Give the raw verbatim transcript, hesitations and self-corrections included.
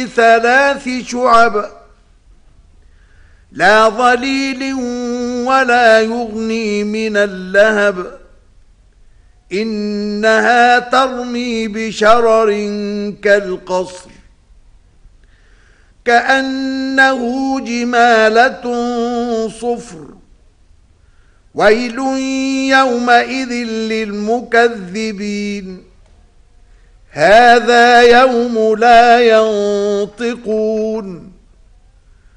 ثلاث شعب لا ظليل ولا يغني من اللهب إنها ترمي بشرر كالقصر كأنه جمالة صفر ويل يومئذ للمكذبين هذا يوم لا ينطقون